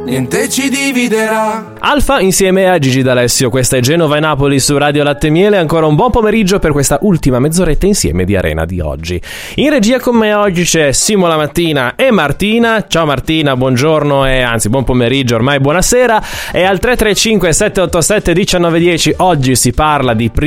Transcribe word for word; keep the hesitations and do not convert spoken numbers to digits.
niente ci dividerà. Alfa insieme a Gigi D'Alessio, questa è Genova e Napoli su Radio Latte e Miele. Ancora un buon pomeriggio per questa ultima mezz'oretta insieme di Arena di oggi. In regia con me oggi c'è Simo La Mattina e Martina. Ciao Martina, buongiorno e anzi buon pomeriggio, ormai buonasera. E al tre tre cinque sette otto sette uno nove uno zero oggi si parla di